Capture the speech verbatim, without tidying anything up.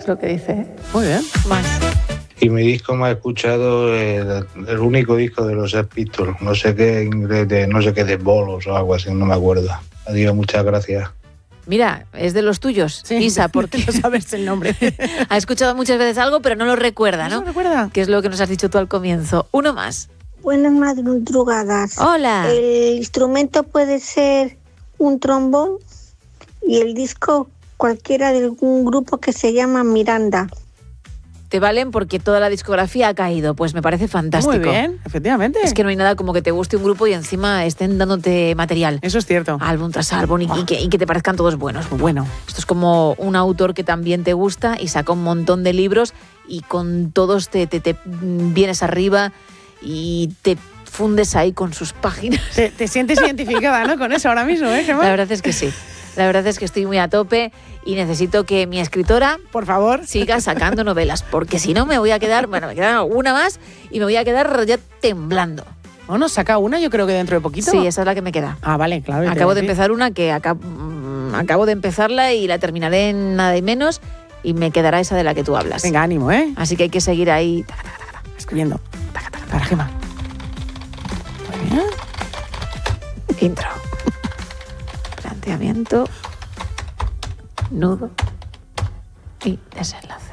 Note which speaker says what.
Speaker 1: es lo que dice. ¿eh?
Speaker 2: Muy bien.
Speaker 1: Más.
Speaker 3: Y mi disco más escuchado, el, el único disco de los Sex Pistols, no sé qué inglés, de, no sé qué de bolos o algo así, no me acuerdo. Adiós, muchas gracias.
Speaker 1: Mira, es de los tuyos,
Speaker 2: Sí,
Speaker 1: Isa, porque
Speaker 2: no sabes el nombre.
Speaker 1: ha escuchado muchas veces algo, pero no lo recuerda, ¿no?
Speaker 2: ¿No lo recuerda?
Speaker 1: Que es lo que nos has dicho tú al comienzo. Uno más.
Speaker 4: Buenas madrugadas.
Speaker 1: Hola.
Speaker 4: El instrumento puede ser un trombón y el disco cualquiera de algún grupo que se llama Miranda.
Speaker 1: Te valen porque toda la discografía ha caído. Pues me parece fantástico.
Speaker 2: Muy bien, efectivamente.
Speaker 1: Es que no hay nada como que te guste un grupo y encima estén dándote material.
Speaker 2: Eso es cierto.
Speaker 1: Álbum tras álbum y, y, que, y que te parezcan todos buenos.
Speaker 2: Muy bueno.
Speaker 1: Esto es como un autor que también te gusta y saca un montón de libros y con todos te, te, te vienes arriba y te fundes ahí con sus páginas.
Speaker 2: Te, te sientes identificada, ¿no? Con eso ahora mismo, ¿eh, Gemma?
Speaker 1: La verdad es que sí. La verdad es que estoy muy a tope y necesito que mi escritora,
Speaker 2: por favor,
Speaker 1: siga sacando novelas, porque si no me voy a quedar, bueno, me queda una más y me voy a quedar ya temblando.
Speaker 2: Bueno, saca una, yo creo que dentro de poquito.
Speaker 1: Sí, esa es la que me queda.
Speaker 2: Ah, vale, claro.
Speaker 1: Acabo de empezar una que acabo, acabo de empezarla y la terminaré en nada y menos y me quedará esa de la que tú hablas.
Speaker 2: Venga, ánimo, ¿eh?
Speaker 1: Así que hay que seguir ahí.
Speaker 2: Escribiendo. Para Gemma. Muy bien.
Speaker 1: Intro. Planteamiento. Nudo. Y desenlace.